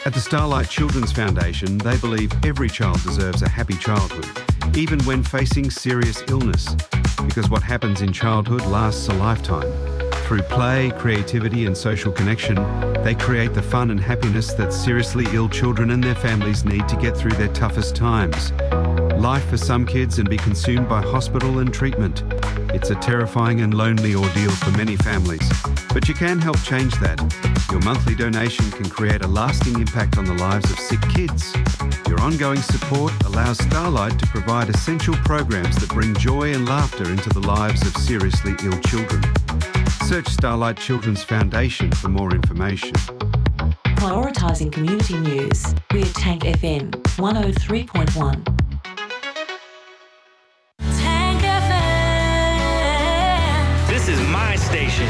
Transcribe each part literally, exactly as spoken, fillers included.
At the Starlight Children's Foundation, they believe every child deserves a happy childhood, even when facing serious illness, because what happens in childhood lasts a lifetime. Through play, creativity and social connection, they create the fun and happiness that seriously ill children and their families need to get through their toughest times. Life for some kids can be consumed by hospital and treatment. It's a terrifying and lonely ordeal for many families, but you can help change that. Your monthly donation can create a lasting impact on the lives of sick kids. Your ongoing support allows Starlight to provide essential programs that bring joy and laughter into the lives of seriously ill children. Search Starlight Children's Foundation for more information. Prioritising community news. We're Tank F M one oh three point one. Tank F M. This is my station.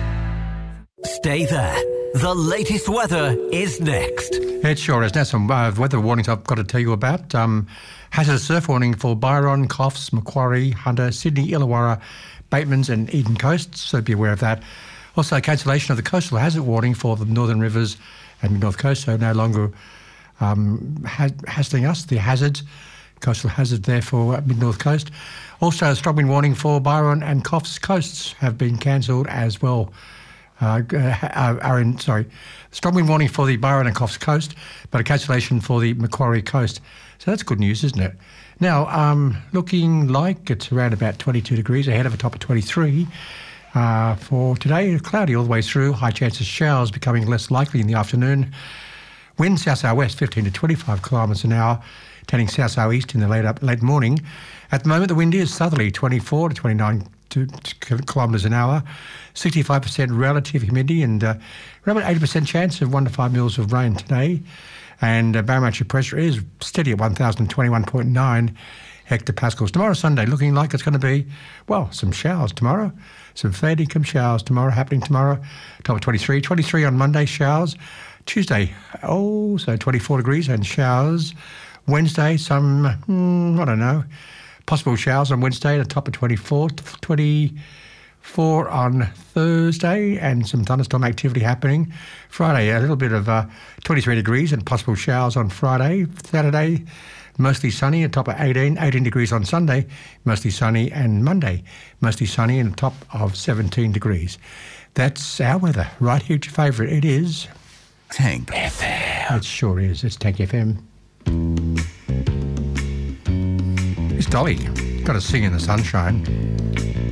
Stay there. The latest weather is next. It sure is. Now some uh, weather warnings I've got to tell you about. Um, hazardous surf warning for Byron, Coffs, Macquarie, Hunter, Sydney, Illawarra, Batemans and Eden Coasts, so be aware of that. Also, cancellation of the coastal hazard warning for the northern rivers and the north coast, so no longer um, ha- hassling us, the hazards, coastal hazard there for mid-north coast. Also, a strong wind warning for Byron and Coffs coasts have been cancelled as well. Uh, uh, are in, sorry, strong wind warning for the Byron and Coffs coast, but a cancellation for the Macquarie coast. So that's good news, isn't it? Now, um, looking like it's around about twenty-two degrees, ahead of a top of twenty-three. Uh, for today, cloudy all the way through, high chance of showers becoming less likely in the afternoon. Wind south-southwest, fifteen to twenty-five kilometres an hour, turning south-southeast in the late up, late morning. At the moment, the wind is southerly, twenty-four to twenty-nine kilometres an hour, sixty-five percent relative humidity, and uh, around eighty percent chance of one to five mils of rain today. And uh, barometric pressure is steady at one thousand twenty-one point nine hectopascals. Tomorrow, Sunday, looking like it's going to be, well, some showers tomorrow, some fair income showers tomorrow, happening tomorrow, top of twenty-three, twenty-three on Monday, showers. Tuesday, oh, so twenty-four degrees and showers. Wednesday, some, hmm, I don't know, possible showers on Wednesday, the top of twenty-four, twenty-four on Thursday, and some thunderstorm activity happening. Friday, a little bit of uh, twenty-three degrees and possible showers on Friday. Saturday, mostly sunny, a top of eighteen, eighteen degrees on Sunday, mostly sunny, and Monday, mostly sunny and a top of seventeen degrees. That's our weather. Right here, your favourite. It is Tank F M. It sure is. It's Tank F M. It's Dolly. Got to sing in the sunshine.